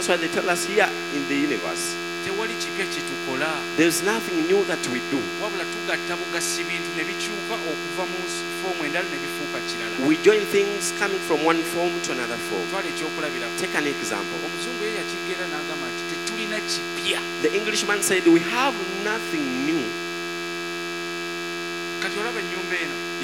That's why they tell us here in the universe, tewali kipya kye tukola there's nothing new that we do. wabula tugatta bugasi bintu ne bikyuka okuva mu foomu endala ne bifuuka kirala. We join things coming from one form to another form. twala ekyokulabirako. Take an example. omuzungu ye yakigeera n'agamba nti tetulina kipya. The Englishman said, we have nothing new. kati olaba ennyumba eno